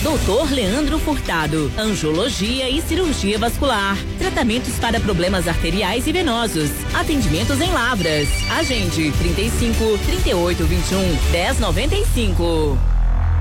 Dr. Leandro Furtado, angiologia e cirurgia vascular, tratamentos para problemas arteriais e venosos, atendimentos em Lavras. Agende 35 38 21 1095.